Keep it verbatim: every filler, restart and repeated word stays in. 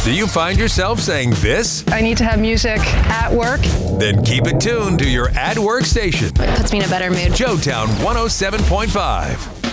Do you find yourself saying this? I need to have music at work. Then keep it tuned to your at work station. It puts me in a better mood. Joetown one oh seven point five.